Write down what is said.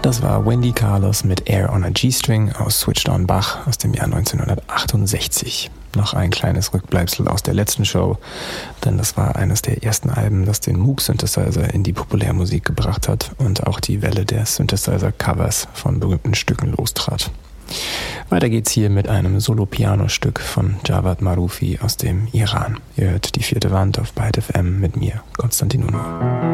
Das war Wendy Carlos mit Air on a G-String aus Switched on Bach aus dem Jahr 1968. Noch ein kleines Rückbleibsel aus der letzten Show, denn das war eines der ersten Alben, das den Moog-Synthesizer in die Populärmusik gebracht hat und auch die Welle der Synthesizer-Covers von berühmten Stücken lostrat. Weiter geht's hier mit einem Solo-Piano-Stück von Javad Marufi aus dem Iran. Ihr hört die vierte Wand auf Byte FM mit mir, Konstantin Unruh.